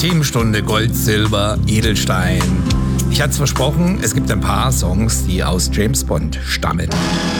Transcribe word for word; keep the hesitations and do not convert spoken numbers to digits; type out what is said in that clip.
Themenstunde Gold, Silber, Edelstein. Ich hatte es versprochen, es gibt ein paar Songs, die aus James Bond stammen.